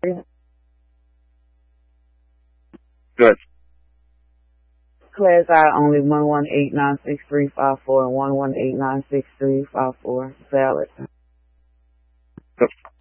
Good. Class I only 1189634 and 1189634. Valid. Good.